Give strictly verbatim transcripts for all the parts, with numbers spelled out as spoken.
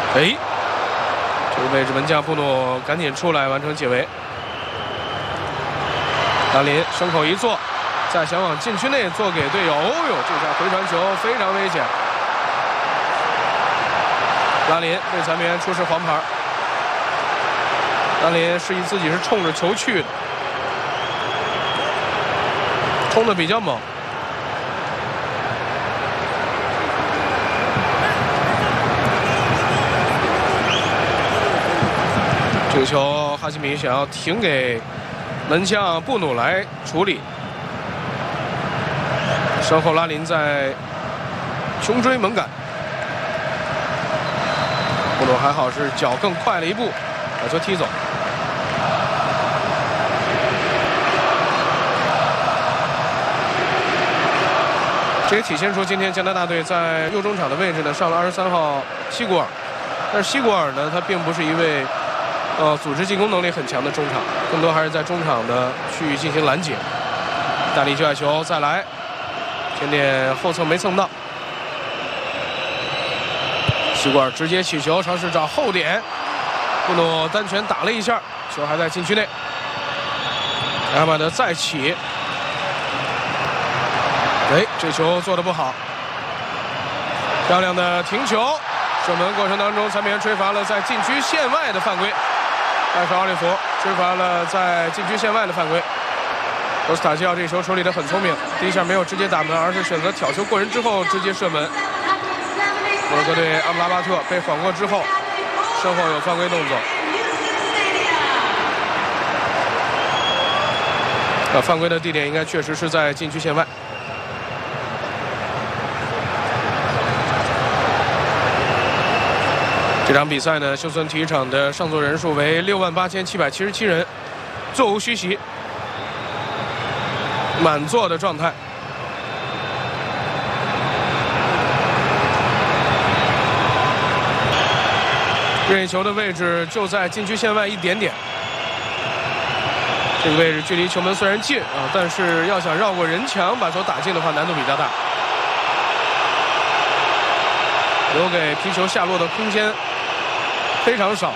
哎，这个位置门将布努赶紧出来完成解围。拉林胸口一坐，再想往禁区内做给队友。哦呦，这下回传球非常危险。拉林被裁判员出示黄牌。拉林示意自己是冲着球去的，冲的比较猛。这个球哈基米想要停给门将布努来处理，身后拉林在穷追猛赶，布努还好是脚更快了一步，把球踢走。这也体现出今天加拿大队在右中场的位置呢上了二十三号西古尔，但是西古尔呢他并不是一位呃组织进攻能力很强的中场，更多还是在中场的区域进行拦截。大力救下球再来，甜点后蹭没蹭到，西古尔直接起球尝试找后点，布努单拳打了一下，球还在禁区内。阿马德再起，哎，这球做得不好，漂亮的停球，射门过程当中裁判员吹罚了在禁区线外的犯规，艾弗奥利弗吹罚了在禁区线外的犯规。罗斯塔基奥这球处理得很聪明，第一下没有直接打门，而是选择挑球过人之后直接射门。摩洛哥队阿姆拉巴特被晃过之后，身后有犯规动作。啊，犯规的地点应该确实是在禁区线外。这场比赛呢，休斯顿体育场的上座人数为六万八千七百七十七人，座无虚席，满座的状态。任意球的位置就在禁区线外一点点，这个位置距离球门虽然近啊，但是要想绕过人墙把球打进的话，难度比较大，留给皮球下落的空间非常少。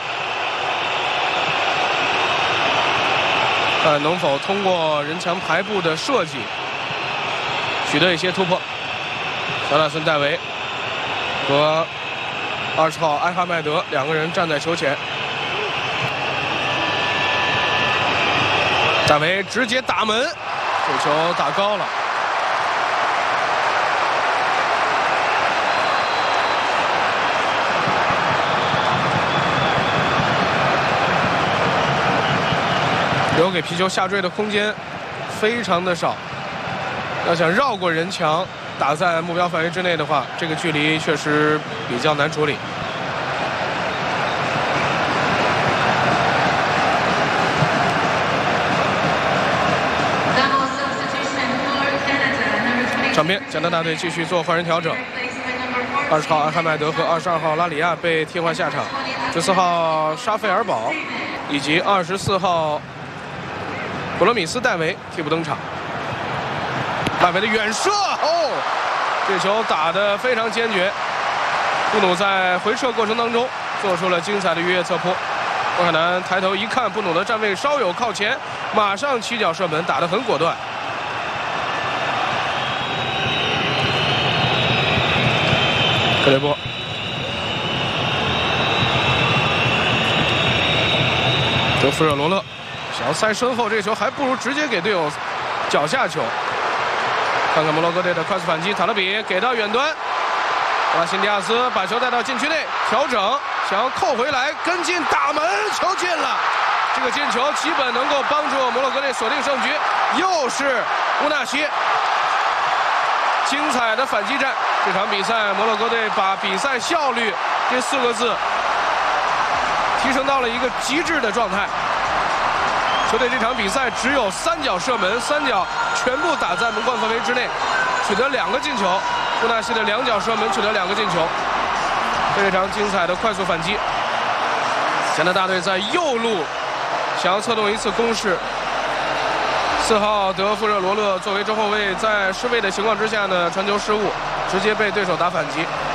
看能否通过人墙排布的设计取得一些突破。乔纳森戴维和二十号埃哈迈德两个人站在球前，戴维直接打门，这球打高了。留给皮球下坠的空间非常的少，要想绕过人墙打在目标范围之内的话，这个距离确实比较难处理。场边加拿大队继续做换人调整，二十号安哈迈德和二十二号拉里亚被替换下场，十四号沙费尔堡以及二十四号普罗米斯戴维替补登场。戴维的远射，哦，这球打得非常坚决。布努在回撤过程当中做出了精彩的越野侧扑。莫凯南抬头一看，布努的站位稍有靠前，马上起脚射门，打得很果断。克雷波，德弗热罗勒想要塞身后，这个球还不如直接给队友脚下球。看看摩洛哥队的快速反击，塔勒比给到远端，拉辛迪亚斯把球带到禁区内调整，想要扣回来跟进打门，球进了。这个进球基本能够帮助摩洛哥队锁定胜局。又是乌纳西，精彩的反击战。这场比赛摩洛哥队把比赛效率这四个字提升到了一个极致的状态。球队这场比赛只有三脚射门，三脚全部打在门框范围之内，取得两个进球。乌纳西的两脚射门取得两个进球，非常精彩的快速反击。加拿大队在右路想要策动一次攻势，四号德弗热罗勒作为中后卫，在失位的情况之下呢，传球失误，直接被对手打反击。